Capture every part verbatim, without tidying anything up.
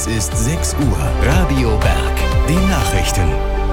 Es ist sechs Uhr. Radio Berg. Die Nachrichten.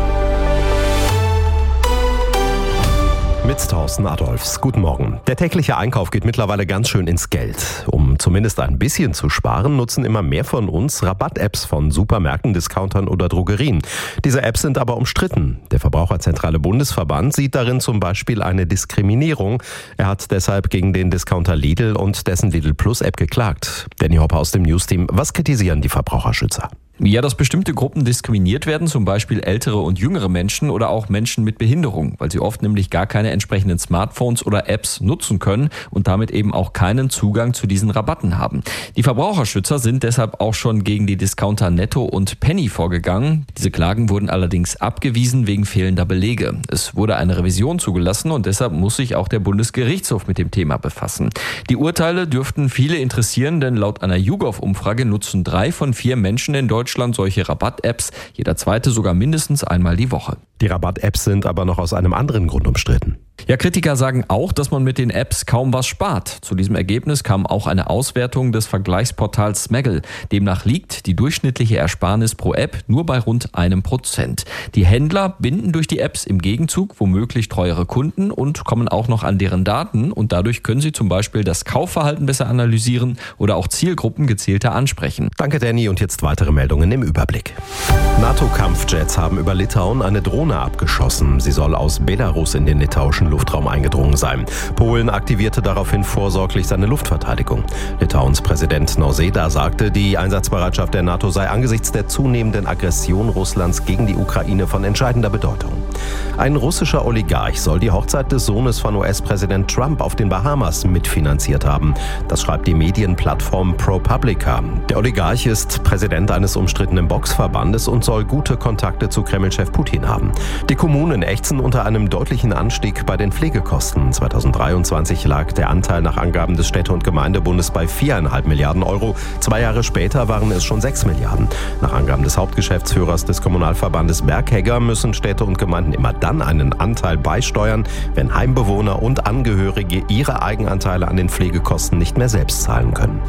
Mit Thorsten Adolfs. Guten Morgen. Der tägliche Einkauf geht mittlerweile ganz schön ins Geld. Um zumindest ein bisschen zu sparen, nutzen immer mehr von uns Rabatt-Apps von Supermärkten, Discountern oder Drogerien. Diese Apps sind aber umstritten. Der Verbraucherzentrale Bundesverband sieht darin zum Beispiel eine Diskriminierung. Er hat deshalb gegen den Discounter Lidl und dessen Lidl Plus App geklagt. Danny Hopper aus dem Newsteam. Was kritisieren die Verbraucherschützer? Ja, dass bestimmte Gruppen diskriminiert werden, zum Beispiel ältere und jüngere Menschen oder auch Menschen mit Behinderung, weil sie oft nämlich gar keine entsprechenden Smartphones oder Apps nutzen können und damit eben auch keinen Zugang zu diesen Rabatten haben. Die Verbraucherschützer sind deshalb auch schon gegen die Discounter Netto und Penny vorgegangen. Diese Klagen wurden allerdings abgewiesen wegen fehlender Belege. Es wurde eine Revision zugelassen und deshalb muss sich auch der Bundesgerichtshof mit dem Thema befassen. Die Urteile dürften viele interessieren, denn laut einer YouGov-Umfrage nutzen drei von vier Menschen in Deutschland solche Rabatt-Apps, jeder zweite sogar mindestens einmal die Woche. Die Rabatt-Apps sind aber noch aus einem anderen Grund umstritten. Ja, Kritiker sagen auch, dass man mit den Apps kaum was spart. Zu diesem Ergebnis kam auch eine Auswertung des Vergleichsportals Smaggle. Demnach liegt die durchschnittliche Ersparnis pro App nur bei rund einem Prozent. Die Händler binden durch die Apps im Gegenzug womöglich treuere Kunden und kommen auch noch an deren Daten. Und dadurch können sie zum Beispiel das Kaufverhalten besser analysieren oder auch Zielgruppen gezielter ansprechen. Danke, Danny. Und jetzt weitere Meldungen im Überblick. NATO-Kampfjets haben über Litauen eine Drohne abgeschossen. Sie soll aus Belarus in den litauischen Luftraum eingedrungen sein. Polen aktivierte daraufhin vorsorglich seine Luftverteidigung. Litauens Präsident Nausėda sagte, die Einsatzbereitschaft der NATO sei angesichts der zunehmenden Aggression Russlands gegen die Ukraine von entscheidender Bedeutung. Ein russischer Oligarch soll die Hochzeit des Sohnes von U S-Präsident Trump auf den Bahamas mitfinanziert haben. Das schreibt die Medienplattform ProPublica. Der Oligarch ist Präsident eines umstrittenen Boxverbandes und soll gute Kontakte zu Kreml-Chef Putin haben. Die Kommunen ächzen unter einem deutlichen Anstieg bei den Pflegekosten. zweitausenddreiundzwanzig lag der Anteil nach Angaben des Städte- und Gemeindebundes bei viereinhalb Milliarden Euro. Zwei Jahre später waren es schon sechs Milliarden. Nach Angaben des Hauptgeschäftsführers des Kommunalverbandes Berghegger müssen Städte und Gemeinden immer dann einen Anteil beisteuern, wenn Heimbewohner und Angehörige ihre Eigenanteile an den Pflegekosten nicht mehr selbst zahlen können.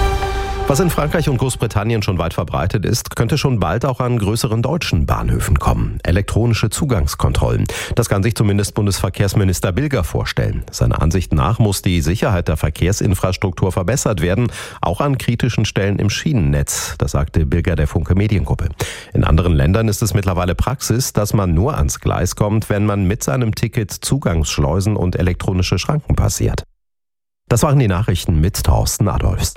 Was in Frankreich und Großbritannien schon weit verbreitet ist, könnte schon bald auch an größeren deutschen Bahnhöfen kommen. Elektronische Zugangskontrollen. Das kann sich zumindest Bundesverkehrsminister Bilger vorstellen. Seiner Ansicht nach muss die Sicherheit der Verkehrsinfrastruktur verbessert werden, auch an kritischen Stellen im Schienennetz. Das sagte Bilger der Funke Mediengruppe. In anderen Ländern ist es mittlerweile Praxis, dass man nur ans Gleis kommt, wenn man mit seinem Ticket Zugangsschleusen und elektronische Schranken passiert. Das waren die Nachrichten mit Thorsten Adolfs.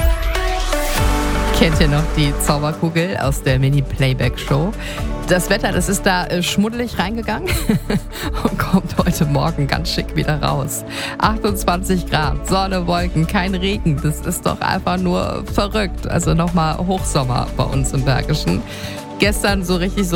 Kennt ihr noch die Zauberkugel aus der Mini-Playback-Show? Das Wetter, das ist da äh, schmuddelig reingegangen und kommt heute Morgen ganz schick wieder raus. achtundzwanzig Grad, Sonne, Wolken, kein Regen. Das ist doch einfach nur verrückt. Also nochmal Hochsommer bei uns im Bergischen. Gestern so richtig so